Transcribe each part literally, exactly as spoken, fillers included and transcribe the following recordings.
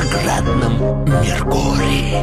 ретроградном Меркурии.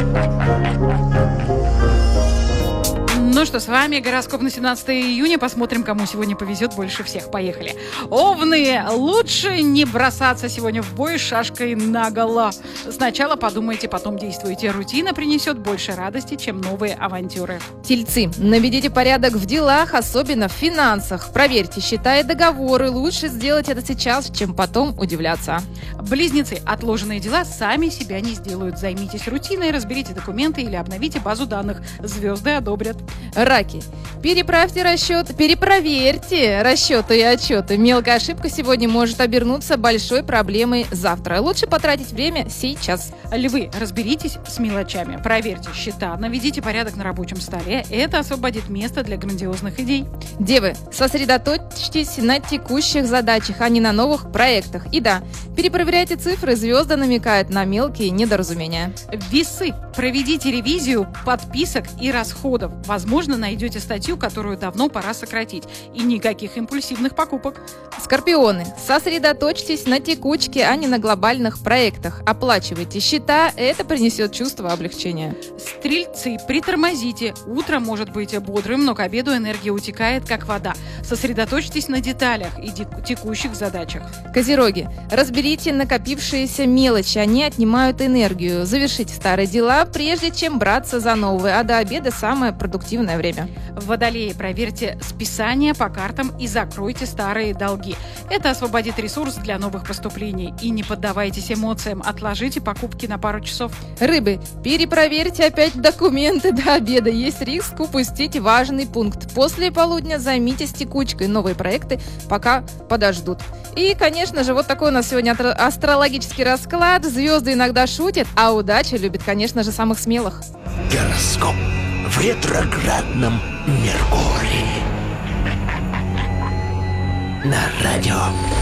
Ну что, с вами гороскоп на семнадцатое июня. Посмотрим, кому сегодня повезет больше всех. Поехали. Овны, лучше не бросаться сегодня в бой шашкой наголо. Сначала подумайте, потом действуйте. Рутина принесет больше радости, чем новые авантюры. Тельцы, наведите порядок в делах, особенно в финансах. Проверьте счета и договоры. Лучше сделать это сейчас, чем потом удивляться. Близнецы, отложенные дела сами себя не сделают. Займитесь рутиной, разберите документы или обновите базу данных. Звезды одобрят. Раки, переправьте расчет, перепроверьте расчеты и отчеты. Мелкая ошибка сегодня может обернуться большой проблемой завтра. Лучше потратить время сейчас. Львы, разберитесь с мелочами. Проверьте счета, наведите порядок на рабочем столе. Это освободит место для грандиозных идей. Девы, сосредоточьтесь на текущих задачах, а не на новых проектах. И да, перепроверяйте цифры, звезды намекают на мелкие недоразумения. Весы, проведите ревизию подписок и расходов. Возможно, найдете статью, которую давно пора сократить. И никаких импульсивных покупок. Скорпионы, сосредоточьтесь на текучке, а не на глобальных проектах. Оплачивайте счета, это принесет чувство облегчения. Стрельцы, притормозите. Утро может быть бодрым, но к обеду энергия утекает, как вода. Сосредоточьтесь на деталях и текущих задачах. Козероги, разберите накопившиеся мелочи, они отнимают энергию. Завершите старые дела, прежде чем браться за новые, а до обеда самое продуктивное время. Водолеи, проверьте списания по картам и закройте старые долги. Это освободит ресурс для новых поступлений. И не поддавайтесь эмоциям, отложите покупки на пару часов. Рыбы, перепроверьте опять документы до обеда. Есть риск упустить важный пункт. После полудня займитесь текучкой. Новые проекты пока подождут. И, конечно же, вот такой у нас сегодня астрологический расклад. Звезды иногда шутят, а удача любит, конечно же, самых смелых. Гороскоп в ретроградном Меркурии. На радио